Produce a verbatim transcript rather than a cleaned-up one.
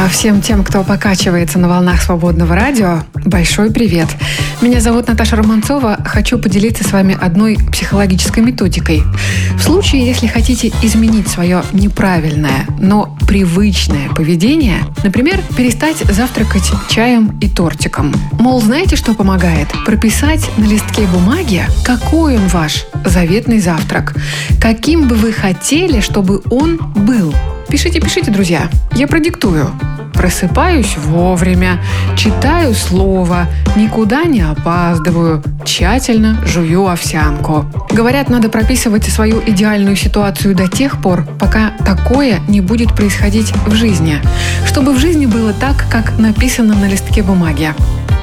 А всем тем, кто покачивается на волнах свободного радио, большой привет. Меня зовут Наташа Романцова. Хочу поделиться с вами одной психологической методикой. В случае, если хотите изменить свое неправильное, но привычное поведение, например, перестать завтракать чаем и тортиком. Мол, знаете, что помогает? Прописать на листке бумаги, какой он ваш заветный завтрак. Каким бы вы хотели, чтобы он был. Пишите, пишите, друзья. Я продиктую. Просыпаюсь вовремя, читаю слово, никуда не опаздываю, тщательно жую овсянку. Говорят, надо прописывать свою идеальную ситуацию до тех пор, пока такое не будет происходить в жизни. Чтобы в жизни было так, как написано на листке бумаги.